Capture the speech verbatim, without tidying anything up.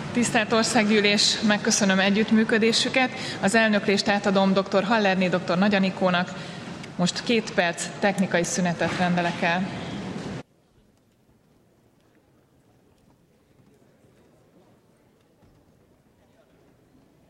Tisztelt Országgyűlés, megköszönöm együttműködésüket. Az elnöklést átadom dr. Hallerné dr. Nagy Anikónak. Most két perc technikai szünetet rendelek el.